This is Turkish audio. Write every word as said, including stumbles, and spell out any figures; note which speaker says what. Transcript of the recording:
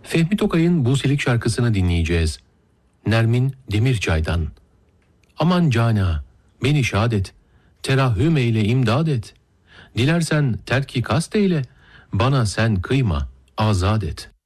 Speaker 1: Fehmi Tokay'ın Buselik şarkısını dinleyeceğiz. Nermin Demirçay'dan. Aman cana, beni şad et, terahhüm eyle imdad et. Dilersen terki kast eyle, bana sen kıyma, azad et.